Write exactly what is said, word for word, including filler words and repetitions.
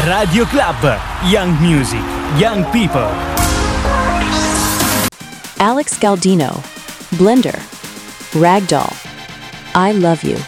Radio Club. Young music, young people. Alex Galdino, Blender, Ragdoll, I Love You.